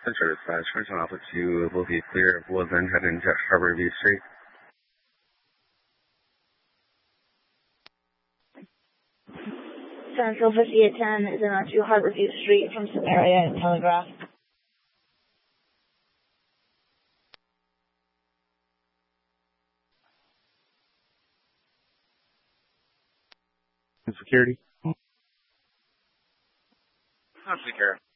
Center 5, switching off with you will be clear of Woodland heading to Harborview Street. Central 5810 is in on to Harborview Street from Samaria and Telegraph. Security. I'm secure.